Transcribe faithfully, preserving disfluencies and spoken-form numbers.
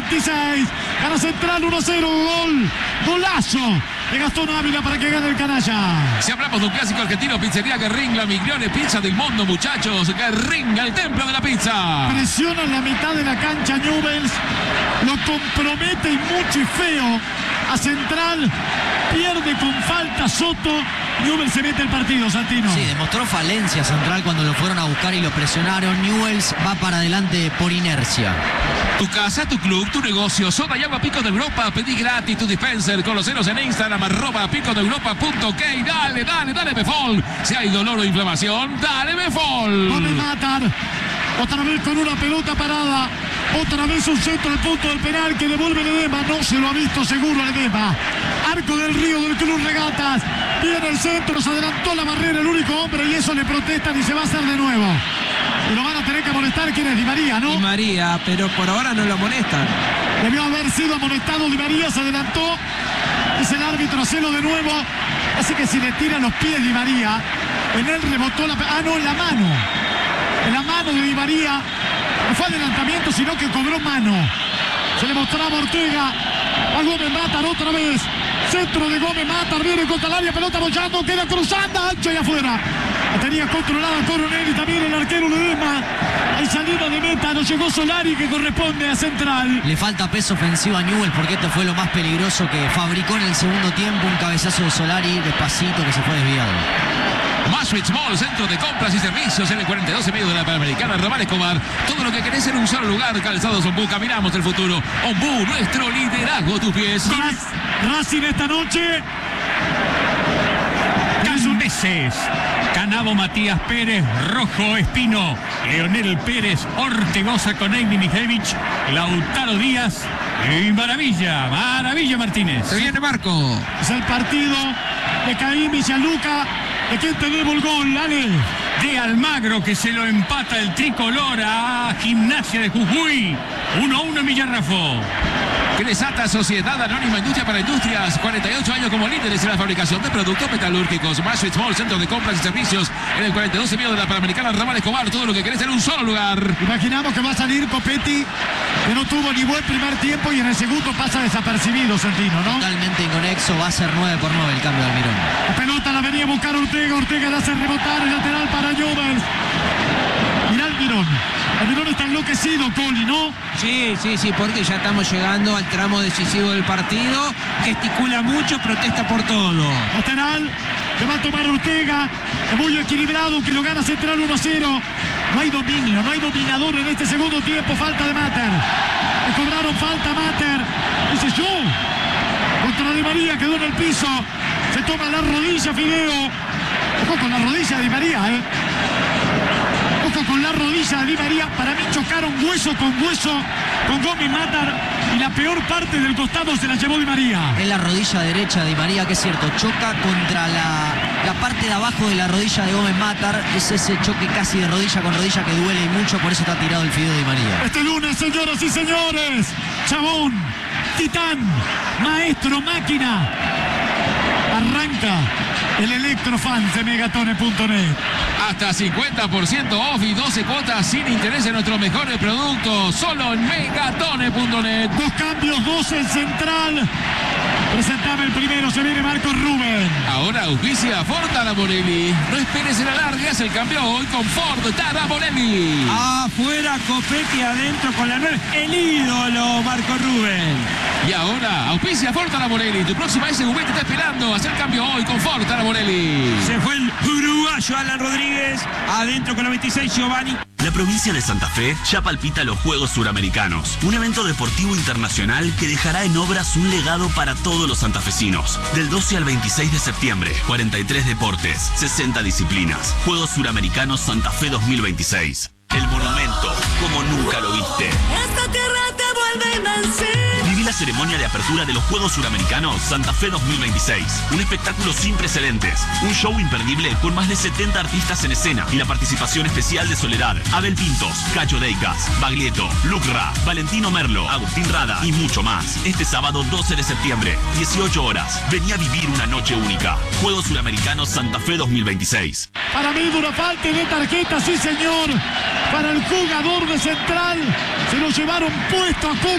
veintiséis. Gana Central uno a cero. Gol. Golazo de Gastón Ávila para que gane el canalla. Si hablamos de un clásico argentino, Pizzería Guerrín, la migliore pizza del mundo, muchachos. Guerrín, el templo de la pizza. Presiona en la mitad de la cancha Newell's. Lo compromete y mucho y feo a Central. Pierde con falta Soto. Newell's se mete el partido, Santino. Sí, demostró falencia Central cuando lo fueron a buscar y lo presionaron. Newell's va para adelante por inercia. Tu casa, tu club, tu negocio. Soda y agua Pico de Europa. Pedí gratis tu dispenser. Conoceros en Instagram, arroba pico de europa punto ok. Dale, dale, dale, Befol. Si hay dolor o inflamación, dale, Befol. No me matan. Otra vez con una pelota parada. Otra vez un centro al punto del penal que devuelve Ledesma. No se lo ha visto seguro Ledesma. Arco del Río del Club Regatas. Viene el centro, se adelantó la barrera el único hombre y eso le protestan y se va a hacer de nuevo. Y lo van a tener que amonestar. ¿Quién es? Di María, ¿no? Di María, pero por ahora no lo amonestan. Debió haber sido amonestado Di María, se adelantó. Es el árbitro, hacelo de nuevo. Así que si le tira los pies Di María, en él rebotó la... Ah, no, en la mano. En la mano de Di María. No fue adelantamiento, sino que cobró mano. Se le mostraba Ortega. A Gómez Matar otra vez. Centro de Gómez Matar. Viene contra el área. Pelota bollando. Queda cruzando. Ancho y afuera. La tenía controlada Coronel y también el arquero Ledesma. Hay salida de meta. No llegó Solari que corresponde a Central. Le falta peso ofensivo a Newell's porque esto fue lo más peligroso que fabricó en el segundo tiempo. Un cabezazo de Solari despacito que se fue desviado. Maastricht Mall, centro de compras y servicios en el cuarenta y dos y medio de la Panamericana. Ramal Escobar, todo lo que querés en un solo lugar. Calzados Ombú, caminamos el futuro. Ombú, nuestro liderazgo, tus pies. Racing esta noche. Candeces, Canavo Matías Pérez, Rojo Espino, Leonel Pérez, Ortegoza con Amy Mijevich, Lautaro Díaz y Maravilla, Maravilla Martínez. Se viene Marco. Es el partido de Caín y Gianluca. ¿De quién tenemos el gol, Ale? De Almagro, que se lo empata el tricolor a Gimnasia de Jujuy. uno a uno en Villarrafo. Cresata, Sociedad Anónima Industria para Industrias, cuarenta y ocho años como líderes en la fabricación de productos metalúrgicos. Maastricht Mall, centro de compras y servicios en el cuarenta y dos y medio de la Panamericana. Ramal Escobar, todo lo que querés en un solo lugar. Imaginamos que va a salir Copetti, que no tuvo ni buen primer tiempo y en el segundo pasa desapercibido, Santino, ¿no? Totalmente inconexo, va a ser nueve por nueve el cambio de Almirón. La pelota la venía a buscar Ortega, Ortega la hace rebotar, el lateral para Newell's. Mirá Almirón. Almirón está enloquecido, Coli, ¿no? Sí, sí, sí, porque ya estamos llegando al tramo decisivo del partido. Gesticula mucho, protesta por todo. Lateral, que va a tomar Ortega. Es muy equilibrado, que lo gana Central uno a cero. No hay dominio, no hay dominador en este segundo tiempo. Falta de Mater. Le cobraron falta a Mater. Dice yo. Contra Di María, quedó en el piso. Se toma la rodilla, Fideo. Ojo con la rodilla de Di María, ¿eh? Ojo con la rodilla de Di María. Para mí chocaron hueso con hueso con Gómez Matar y la peor parte del costado se la llevó Di María. Es la rodilla derecha de Di María, que es cierto, choca contra la, la parte de abajo de la rodilla de Gómez Matar. Es ese choque casi de rodilla con rodilla que duele y mucho, por eso está tirado el fideo de Di María. Este lunes, señoras y señores, Chabón, Titán, Maestro, Máquina. Arranca el Electrofans de Megatone punto net. Hasta cincuenta por ciento off y doce cuotas sin interés en nuestros mejores productos. Solo en Megatone punto net. Dos cambios, dos en Central. Presentame el primero, se viene Marcos Rubén. Ahora auspicia Ford Taraborelli. No esperes en la larga, haz el cambio hoy con Ford Taraborelli. Afuera Copetti, adentro con la nueve. El ídolo Marco Rubén. Y ahora auspicia Ford Taraborelli. Tu próxima S U V te está esperando. Haz el cambio hoy con Ford Taraborelli. Se fue el uruguayo Alan Rodríguez. Adentro con la veintiséis Giovanni. La provincia de Santa Fe ya palpita los Juegos Suramericanos, un evento deportivo internacional que dejará en obras un legado para todos los santafesinos. Del doce al veintiséis de septiembre, cuarenta y tres deportes, sesenta disciplinas. Juegos Suramericanos Santa Fe dos mil veintiséis. El monumento, como nunca lo viste. Esta tierra te vuelve a vencer. Viví la ceremonia de apertura de los Juegos Suramericanos Santa Fe dos mil veintiséis. Un espectáculo sin precedentes. Un show imperdible con más de setenta artistas en escena y la participación especial de Soledad, Abel Pintos, Cacho Deicas, Baglietto, Lucra, Valentino Merlo, Agustín Rada y mucho más. Este sábado doce de septiembre, dieciocho horas. Vení a vivir una noche única. Juegos Suramericanos Santa Fe dos mil veintiséis. Para mí, dura falta de tarjeta, sí señor. Para el jugador de Central. Se lo llevaron puesto a